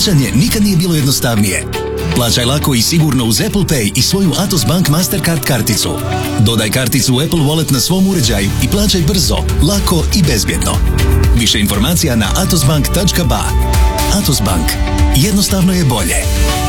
Plaćanje nikad nije bilo jednostavnije. Plaćaj lako i sigurno uz Apple Pay i svoju Atos Bank Mastercard karticu. Dodaj karticu u Apple Wallet na svom uređaju i plaćaj brzo, lako i bezbjedno. Više informacija na atosbank.ba. Atos Bank. Jednostavno je bolje.